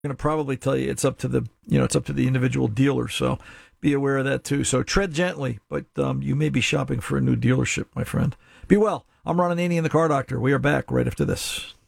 going to probably tell you it's up to the individual dealer. So be aware of that too. So tread gently, but you may be shopping for a new dealership, my friend. Be well. I'm Ron Ananian, the Car Doctor. We are back right after this.